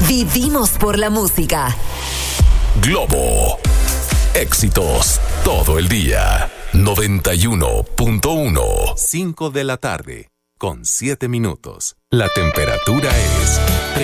Vivimos por la música. Globo. Éxitos todo el día. 91.1. 5 de la tarde, con 7 minutos. La temperatura es